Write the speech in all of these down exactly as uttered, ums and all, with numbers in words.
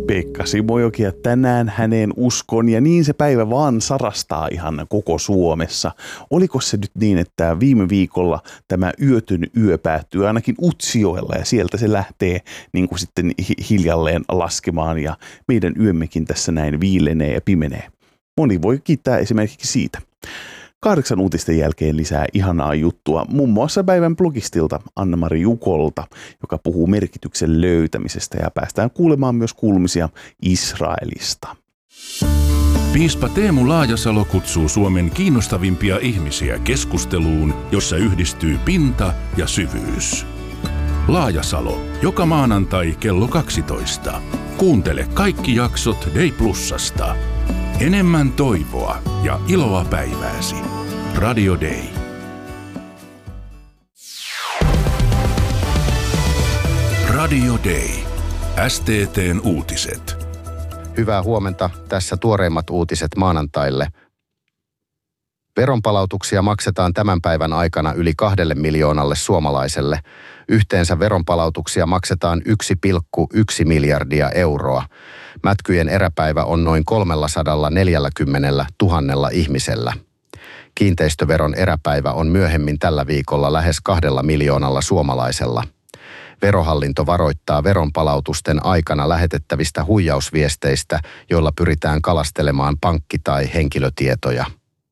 Pekka Simojoki ja tänään häneen uskon ja niin se päivä vaan sarastaa ihan koko Suomessa. Oliko se nyt niin, että viime viikolla tämä yötön yö päättyy ainakin Utsjoella ja sieltä se lähtee niin kuin sitten hiljalleen laskemaan ja meidän yömmekin tässä näin viilenee ja pimenee. Moni voi kiittää esimerkiksi siitä. Kahdeksan uutisten jälkeen lisää ihanaa juttua, muun muassa päivän blogistilta Anna-Mari Jukolta, joka puhuu merkityksen löytämisestä ja päästään kuulemaan myös kuulumisia Israelista. Piispa Teemu Laajasalo kutsuu Suomen kiinnostavimpia ihmisiä keskusteluun, jossa yhdistyy pinta ja syvyys. Laajasalo, joka maanantai kello kaksitoista. Kuuntele kaikki jaksot Day Plusasta. Enemmän toivoa ja iloa päivääsi. Radio Day. Radio Day. S T T:n uutiset. Hyvää huomenta. Tässä tuoreimmat uutiset maanantaille. Veronpalautuksia maksetaan tämän päivän aikana yli kahdelle miljoonalle suomalaiselle. Yhteensä veronpalautuksia maksetaan yksi pilkku yksi miljardia euroa. Mätkyjen eräpäivä on noin kolmesataaneljäkymmentätuhatta ihmisellä. Kiinteistöveron eräpäivä on myöhemmin tällä viikolla lähes kahdella miljoonalla suomalaisella. Verohallinto varoittaa veronpalautusten aikana lähetettävistä huijausviesteistä, joilla pyritään kalastelemaan pankki- tai henkilötietoja.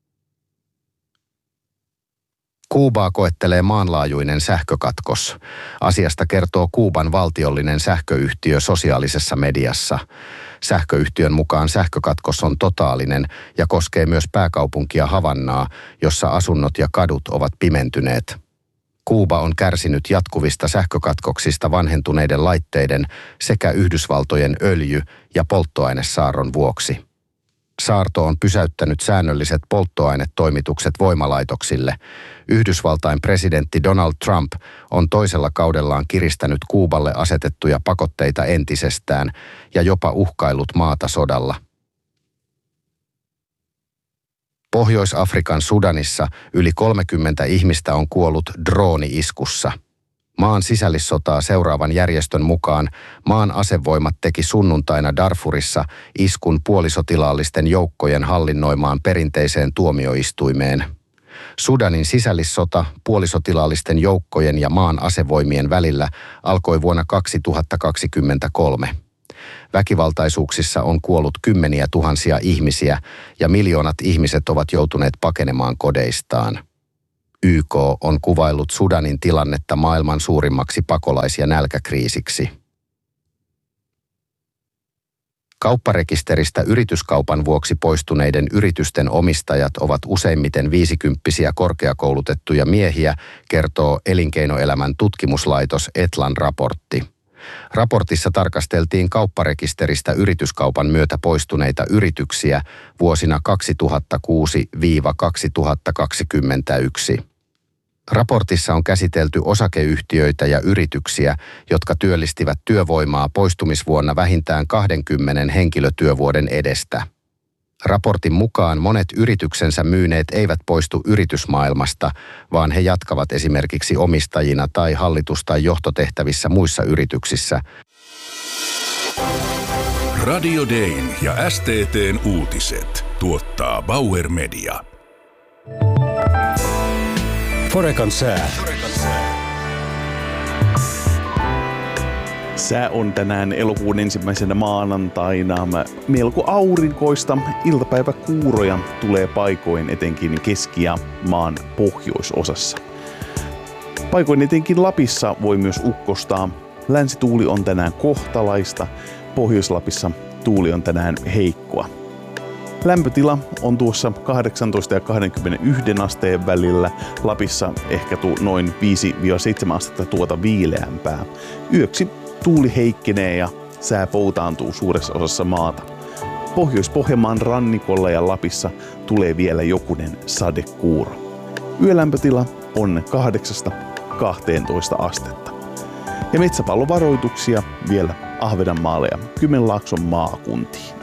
Kuubaa koettelee maanlaajuinen sähkökatkos. Asiasta kertoo Kuuban valtiollinen sähköyhtiö sosiaalisessa mediassa. Sähköyhtiön mukaan sähkökatkos on totaalinen ja koskee myös pääkaupunkia Havannaa, jossa asunnot ja kadut ovat pimentyneet. Kuuba on kärsinyt jatkuvista sähkökatkoksista vanhentuneiden laitteiden sekä Yhdysvaltojen öljy- ja polttoainesaarron vuoksi. Saarto on pysäyttänyt säännölliset polttoainetoimitukset voimalaitoksille. Yhdysvaltain presidentti Donald Trump on toisella kaudellaan kiristänyt Kuuballe asetettuja pakotteita entisestään ja jopa uhkaillut maata sodalla. Pohjois-Afrikan Sudanissa yli kolmekymmentä ihmistä on kuollut drooni-iskussa. Maan sisällissotaa seuraavan järjestön mukaan maan asevoimat teki sunnuntaina Darfurissa iskun puolisotilaallisten joukkojen hallinnoimaan perinteiseen tuomioistuimeen. Sudanin sisällissota puolisotilaallisten joukkojen ja maan asevoimien välillä alkoi vuonna kaksituhattakaksikymmentäkolme. Väkivaltaisuuksissa on kuollut kymmeniä tuhansia ihmisiä ja miljoonat ihmiset ovat joutuneet pakenemaan kodeistaan. Y K on kuvaillut Sudanin tilannetta maailman suurimmaksi pakolais- ja nälkäkriisiksi. Kaupparekisteristä yrityskaupan vuoksi poistuneiden yritysten omistajat ovat useimmiten viisikymppisiä korkeakoulutettuja miehiä, kertoo elinkeinoelämän tutkimuslaitos Etlan raportti. Raportissa tarkasteltiin kaupparekisteristä yrityskaupan myötä poistuneita yrityksiä vuosina kaksituhattakuusi kaksituhattakaksikymmentäyksi. Raportissa on käsitelty osakeyhtiöitä ja yrityksiä, jotka työllistivät työvoimaa poistumisvuonna vähintään kaksikymmentä henkilötyövuoden edestä. Raportin mukaan monet yrityksensä myyneet eivät poistu yritysmaailmasta, vaan he jatkavat esimerkiksi omistajina tai hallitus- tai johtotehtävissä muissa yrityksissä. Radio Dayn ja S T T:n uutiset tuottaa Bauer Media. Forekan sää. Sää on tänään elokuun ensimmäisenä maanantaina melko aurinkoista. Iltapäiväkuuroja tulee paikoin etenkin keski- ja maan pohjoisosassa. Paikoin etenkin Lapissa voi myös ukkostaa. Länsituuli on tänään kohtalaista. Pohjois-Lapissa tuuli on tänään heikkoa. Lämpötila on tuossa kahdeksantoista ja kaksikymmentäyksi asteen välillä. Lapissa ehkä tu- noin viisi seitsemän astetta tuota viileämpää. Yöksi tuuli heikkenee ja sää poutaantuu suuressa osassa maata. Pohjois-Pohjanmaan rannikolla ja Lapissa tulee vielä jokunen sadekuuro. Yölämpötila on kahdeksasta kahteentoista astetta. Ja metsäpallovaroituksia vielä Ahvenanmaalle ja Kymenlaakson maakuntiin.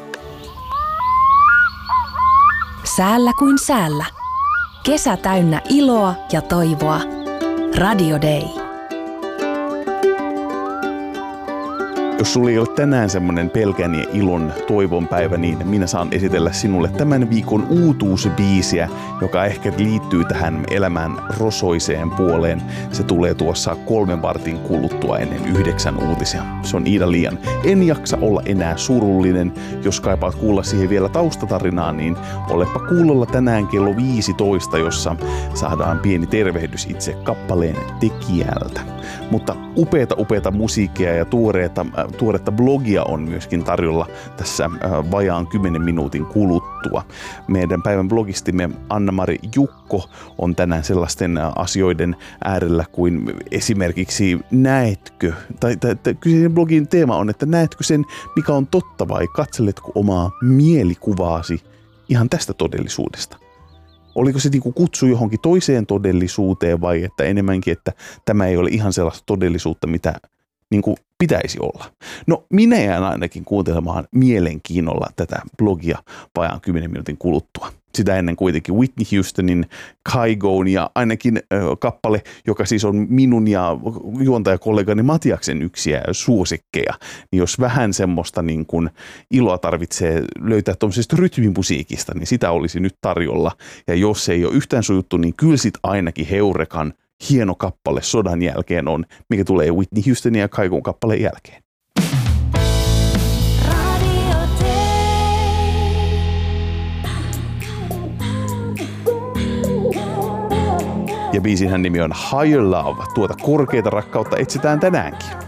Säällä kuin säällä. Kesä täynnä iloa ja toivoa. Radio Day. Jos sulla ei ole tänään semmonen pelkän ja ilon toivon päivä, niin minä saan esitellä sinulle tämän viikon uutuusbiisiä, joka ehkä liittyy tähän elämän rosoiseen puoleen. Se tulee tuossa kolmen vartin kuluttua ennen yhdeksän uutisia. Se on Iida Lian En jaksa olla enää surullinen. Jos kaipaat kuulla siihen vielä taustatarinaa, niin olepa kuulolla tänään kello viisitoista, jossa saadaan pieni tervehdys itse kappaleen tekijältä. Mutta upeata upeata musiikkia ja tuoreita, äh, tuoretta blogia on myöskin tarjolla tässä äh, vajaan kymmenen minuutin kuluttua. Meidän päivän blogistimme Anna-Mari Jukko on tänään sellaisten äh, asioiden äärellä kuin esimerkiksi näetkö, tai, tai, tai kyseisen blogin teema on, että näetkö sen, mikä on totta vai katseletko omaa mielikuvaasi ihan tästä todellisuudesta? Oliko se niinku kutsu johonkin toiseen todellisuuteen vai että enemmänkin, että tämä ei ole ihan sellaista todellisuutta, mitä niinku pitäisi olla? No minä jään ainakin kuuntelemaan mielenkiinnolla tätä blogia vajaan kymmenen minuutin kuluttua. Sitä ennen kuitenkin Whitney Houstonin Kygo'n ja ainakin ö, kappale, joka siis on minun ja juontajakollegani Matiaksen yksiä suosikkeja. Niin jos vähän semmoista niin kuin iloa tarvitsee löytää tuollaisesta rytmimusiikista, niin sitä olisi nyt tarjolla. Ja jos se ei ole yhtään sujuttu, niin kyllä sit ainakin Heurekan hieno kappale sodan jälkeen on, mikä tulee Whitney Houstonin ja Kygo'n kappaleen jälkeen. Ja biisinhän nimi on Higher Love. Tuota korkeita rakkautta etsitään tänäänkin.